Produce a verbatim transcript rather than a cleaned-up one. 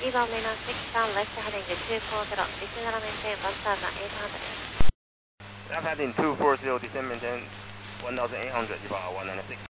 two番目のsix down left heading to two four zero, descend and maintain bus Plaza eight hundred. Left heading two four zero, descend maintain one thousand eight hundred, about one ninety-six.